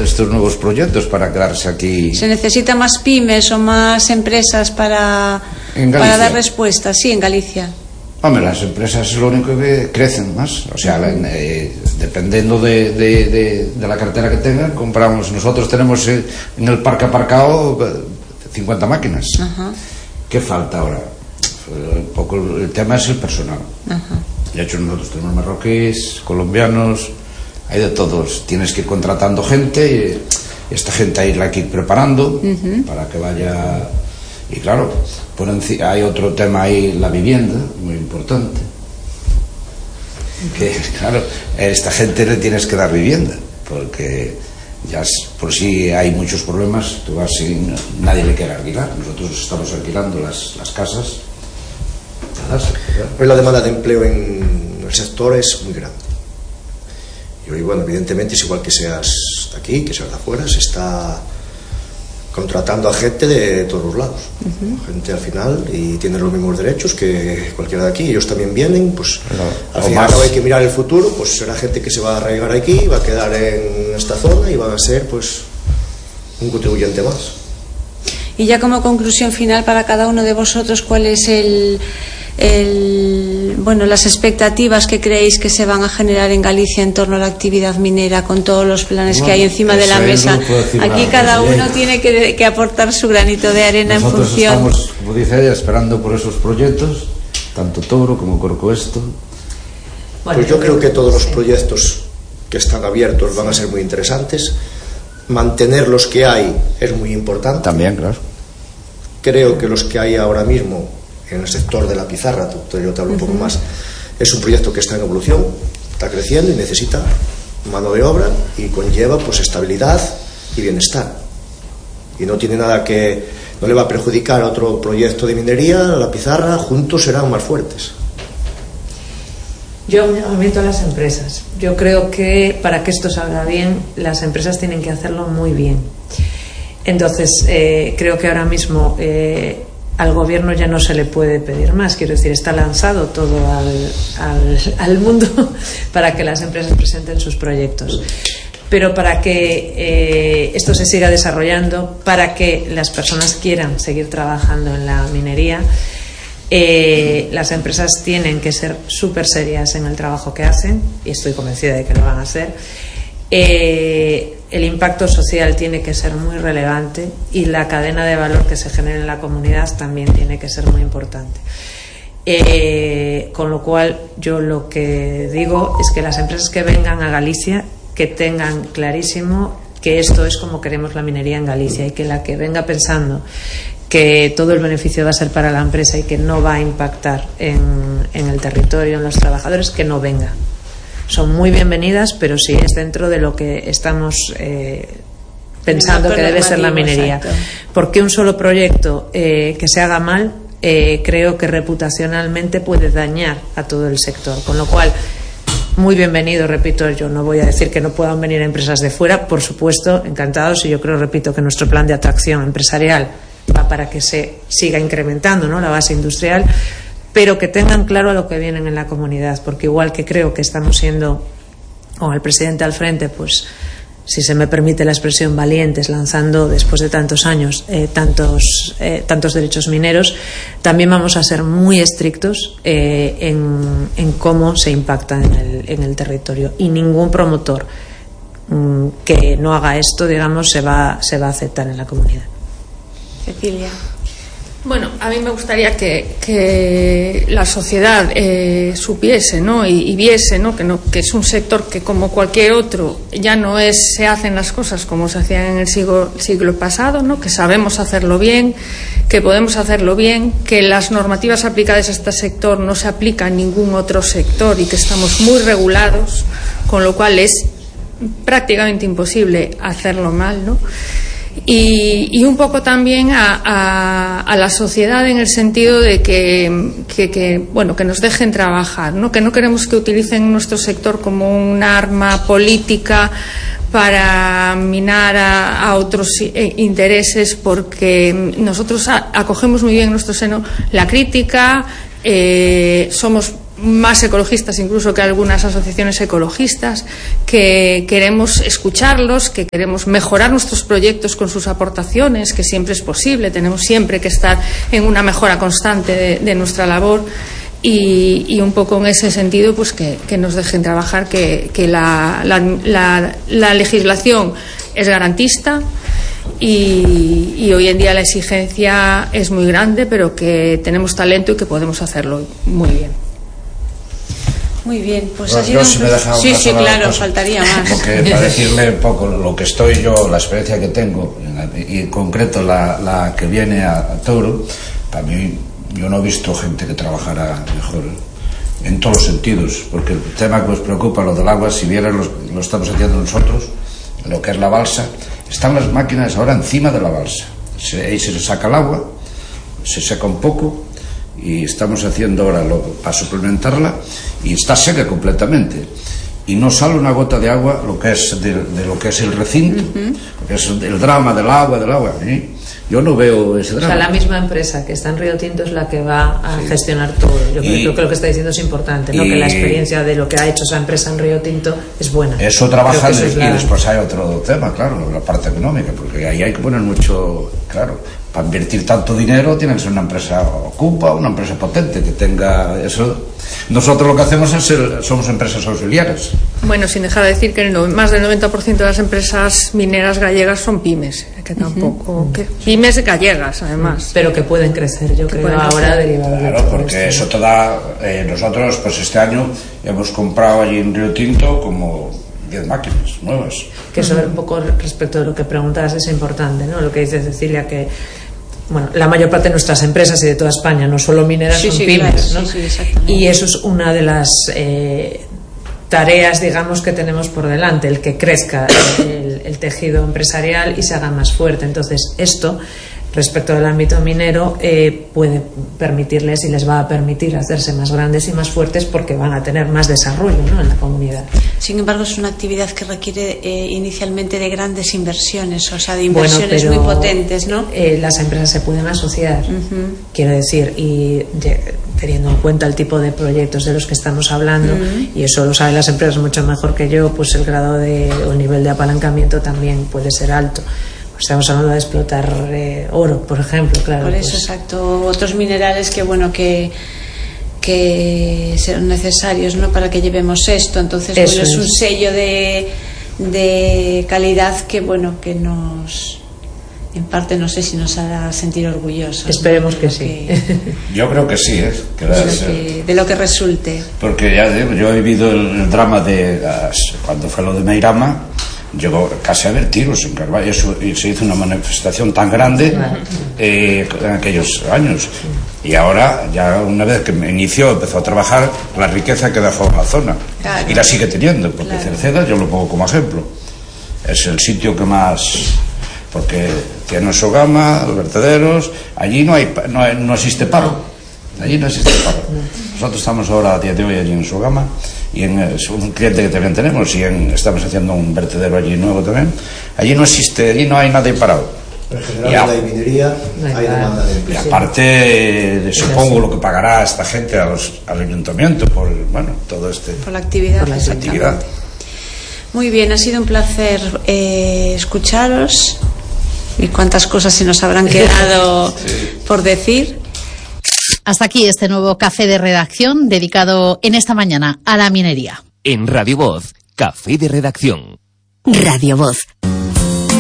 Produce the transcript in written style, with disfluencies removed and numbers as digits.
estos nuevos proyectos para quedarse aquí? ¿Se necesita más pymes o más empresas para dar respuesta? Sí, en Galicia. Hombre, las empresas es lo único que crecen más. O sea, dependiendo de la cartera que tengan, compramos. Nosotros tenemos en el parque aparcado 50 máquinas. ¿Qué falta ahora? Un poco el tema es el personal. De hecho, nosotros tenemos marroquíes, colombianos, hay de todos. Tienes que ir contratando gente y esta gente irla aquí preparando para que vaya. Y claro, hay otro tema ahí, la vivienda, muy importante. Que claro, a esta gente le tienes que dar vivienda, porque ya por si hay muchos problemas, tú vas y nadie le quiere alquilar. Nosotros estamos alquilando las casas. Hoy la demanda de empleo en el sector es muy grande. Y hoy, bueno, evidentemente es igual que seas de aquí, que seas de afuera, se está contratando a gente de todos los lados. Gente al final, y tiene los mismos derechos que cualquiera de aquí. Ellos también vienen, pues al final hay que mirar el futuro, pues será gente que se va a arraigar aquí, va a quedar en esta zona y van a ser pues un contribuyente más. Y ya como conclusión final para cada uno de vosotros, ¿cuál es las expectativas que creéis que se van a generar en Galicia en torno a la actividad minera, con todos los planes que hay encima de la mesa? Aquí cada uno tiene que aportar su granito de arena. Nosotros en función. Estamos, como dice ella, esperando por esos proyectos, tanto Touro como Corcoesto. Pues yo creo que todos los proyectos que están abiertos van a ser muy interesantes. Mantener los que hay es muy importante. También, claro. Creo que los que hay ahora mismo en el sector de la pizarra, yo te hablo un poco más, es un proyecto que está en evolución, está creciendo y necesita mano de obra y conlleva pues estabilidad y bienestar. Y no tiene nada que, no le va a perjudicar a otro proyecto de minería, la pizarra, juntos serán más fuertes. Yo me llamamiento a las empresas. Yo creo que para que esto salga bien, las empresas tienen que hacerlo muy bien. Entonces, creo que ahora mismo al gobierno ya no se le puede pedir más. Quiero decir, está lanzado todo al mundo para que las empresas presenten sus proyectos. Pero para que esto se siga desarrollando, para que las personas quieran seguir trabajando en la minería, las empresas tienen que ser súper serias en el trabajo que hacen, y estoy convencida de que lo van a hacer. El impacto social tiene que ser muy relevante y la cadena de valor que se genera en la comunidad también tiene que ser muy importante. Con lo cual, yo lo que digo es que las empresas que vengan a Galicia, que tengan clarísimo que esto es como queremos la minería en Galicia, y que la que venga pensando que todo el beneficio va a ser para la empresa y que no va a impactar en el territorio, en los trabajadores, que no venga. Son muy bienvenidas, pero sí es dentro de lo que estamos pensando que debe ser la minería. Exacto. Porque un solo proyecto que se haga mal, creo que reputacionalmente puede dañar a todo el sector. Con lo cual, muy bienvenido, repito, yo no voy a decir que no puedan venir empresas de fuera, por supuesto, encantados, y yo creo, repito, que nuestro plan de atracción empresarial va para que se siga incrementando, ¿no?, la base industrial, pero que tengan claro a lo que vienen en la comunidad, porque igual que creo que estamos siendo, con el presidente al frente, pues, si se me permite la expresión, valientes, lanzando después de tantos años tantos derechos mineros, también vamos a ser muy estrictos en cómo se impacta en el territorio, y ningún promotor que no haga esto, digamos, se va a aceptar en la comunidad. Cecilia. Bueno, a mí me gustaría que la sociedad supiese, ¿no?, y viese, ¿no?, que es un sector que, como cualquier otro, ya no se hacen las cosas como se hacían en el siglo pasado, ¿no?, que sabemos hacerlo bien, que podemos hacerlo bien, que las normativas aplicadas a este sector no se aplican a ningún otro sector y que estamos muy regulados, con lo cual es prácticamente imposible hacerlo mal, ¿no? Y un poco también a la sociedad, en el sentido de que nos dejen trabajar, ¿no? Que no queremos que utilicen nuestro sector como un arma política para minar a otros intereses, porque nosotros acogemos muy bien en nuestro seno la crítica, somos más ecologistas incluso que algunas asociaciones ecologistas, que queremos escucharlos, que queremos mejorar nuestros proyectos con sus aportaciones, que siempre es posible, tenemos siempre que estar en una mejora constante de nuestra labor. Y un poco en ese sentido, pues que nos dejen trabajar, que la legislación es garantista y hoy en día la exigencia es muy grande, pero que tenemos talento y que podemos hacerlo muy bien. Muy bien, pues bueno, ha sido yo, si me deja sí, claro, cosa, faltaría más. Porque para decirle un poco lo que estoy yo, la experiencia que tengo, y en concreto la que viene a Touro, para mí, yo no he visto gente que trabajara mejor en todos los sentidos, porque el tema que os preocupa, lo del agua, si vieran lo estamos haciendo nosotros, lo que es la balsa, están las máquinas ahora encima de la balsa, ahí se saca el agua, se seca un poco y estamos haciendo ahora para suplementarla y está seca completamente y no sale una gota de agua, lo que es de lo que es el recinto, lo que es el drama del agua, ¿eh? Yo no veo ese drama. O sea, la misma empresa que está en Río Tinto es la que va a gestionar todo. Yo creo que lo que está diciendo es importante, ¿no? Que la experiencia de lo que ha hecho esa empresa en Río Tinto es buena. Eso trabaja y después hay otro tema, claro, la parte económica, porque ahí hay que poner mucho, claro, para invertir tanto dinero tiene que ser una empresa ocupa, una empresa potente que tenga eso. Nosotros lo que hacemos somos empresas auxiliares. Bueno, sin dejar de decir que más del 90% de las empresas mineras gallegas son pymes, que tampoco pymes gallegas además, pero que pueden crecer, yo creo ahora derivado de claro, porque eso te da nosotros pues este año hemos comprado allí en Río Tinto como 10 máquinas nuevas. Que eso un poco respecto de lo que preguntabas es importante, ¿no? Lo que dice Cecilia, que bueno, la mayor parte de nuestras empresas y de toda España, no solo mineras, son pymes, claro, ¿no? Y eso es una de las tareas, digamos, que tenemos por delante, el que crezca el tejido empresarial y se haga más fuerte. Entonces, esto, respecto del ámbito minero, puede permitirles y les va a permitir hacerse más grandes y más fuertes porque van a tener más desarrollo, ¿no?, en la comunidad. Sin embargo, es una actividad que requiere inicialmente de grandes inversiones, o sea, de inversiones muy potentes, ¿no? Las empresas se pueden asociar, quiero decir, y teniendo en cuenta el tipo de proyectos de los que estamos hablando, y eso lo saben las empresas mucho mejor que yo, pues el grado o el nivel de apalancamiento también puede ser alto. Estamos hablando de explotar oro, por ejemplo, claro. Por eso, exacto. Otros minerales que, bueno, que serán necesarios, ¿no?, para que llevemos esto. Entonces, bueno, es un sello de calidad que, bueno, que en parte, no sé si nos hará sentir orgullosos. Esperemos que sí. Yo creo que sí, de lo que resulte. Porque ya digo, yo he vivido el drama cuando fue lo de Meirama. Llegó casi a haber tiros en Carballo y se hizo una manifestación tan grande en aquellos años, y ahora ya una vez que empezó a trabajar, la riqueza que dejó la zona, y la sigue teniendo, porque Cerceda, yo lo pongo como ejemplo, es el sitio que más, porque tiene Sogama, los vertederos, allí no existe paro, allí no existe paro. Nosotros estamos ahora a día de hoy allí en Sogama, y es un cliente que también tenemos, y estamos haciendo un vertedero allí nuevo también. Allí no existe, allí no hay nadie parado. Pero generalmente hay minería, hay demanda de empleo. Y aparte, supongo lo que pagará esta gente al ayuntamiento por todo por la actividad. Muy bien, ha sido un placer escucharos, y cuántas cosas se nos habrán quedado por decir. Hasta aquí este nuevo café de redacción dedicado en esta mañana a la minería. En Radio Voz, café de redacción. Radio Voz.